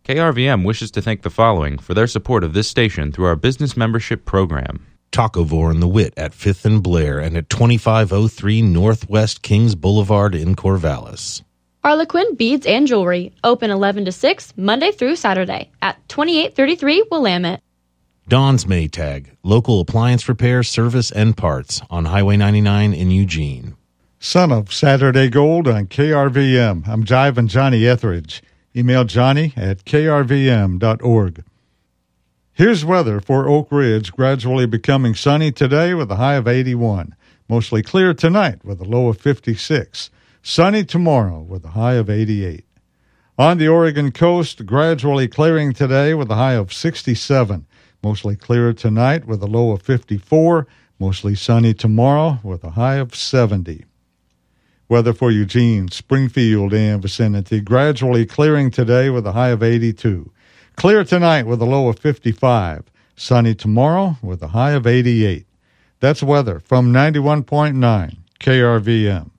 KRVM wishes to thank the following for their support of this station through our business membership program. Tacovore and the Wit at 5th and Blair and at 2503 Northwest Kings Boulevard in Corvallis. Harlequin Beads and Jewelry, open 11 to 6, Monday through Saturday at 2833 Willamette. Don's Maytag, local appliance repair, service, and parts on Highway 99 in Eugene. Son of Saturday Gold on KRVM. I'm Jiving Johnny Etheridge. Email Johnny at krvm.org. Here's weather for Oak Ridge, gradually becoming sunny today with a high of 81. Mostly clear tonight with a low of 56. Sunny tomorrow with a high of 88. On the Oregon coast, gradually clearing today with a high of 67. Mostly clear tonight with a low of 54. Mostly sunny tomorrow with a high of 70. Weather for Eugene, Springfield, and vicinity, gradually clearing today with a high of 82. Clear tonight with a low of 55. Sunny tomorrow with a high of 88. That's weather from 91.9 KRVM.